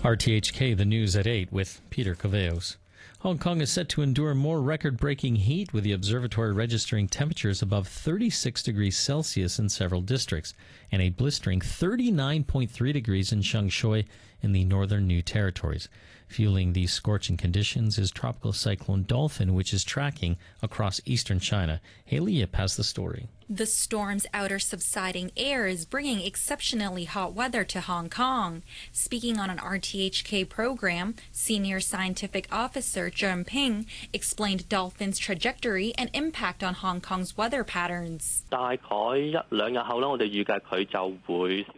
RTHK, the news at 8 with Peter Caveos. Hong Kong is set to endure more record-breaking heat, with the observatory registering temperatures above 36 degrees Celsius in several districts and a blistering 39.3 degrees in Sheung in the northern New Territories. Fueling these scorching conditions is Tropical Cyclone Dolphin, which is tracking across eastern China. Haley Yip has the story. The storm's outer subsiding air is bringing exceptionally hot weather to Hong Kong. Speaking on an RTHK program, Senior Scientific Officer Zheng Ping explained Dolphin's trajectory and impact on Hong Kong's weather patterns.